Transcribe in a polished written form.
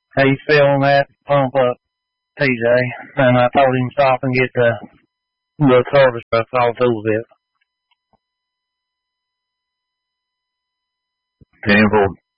How you feeling that pump up, TJ? And I told him stop and get the service truck off tools bit. 10-4.